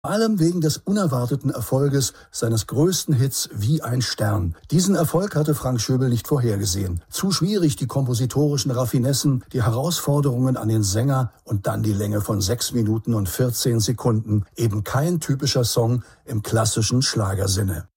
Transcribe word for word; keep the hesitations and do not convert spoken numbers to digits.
Vor allem wegen des unerwarteten Erfolges seines größten Hits Wie ein Stern. Diesen Erfolg hatte Frank Schöbel nicht vorhergesehen. Zu schwierig die kompositorischen Raffinessen, die Herausforderungen an den Sänger und dann die Länge von sechs Minuten und vierzehn Sekunden. Eben kein typischer Song im klassischen Schlagersinne.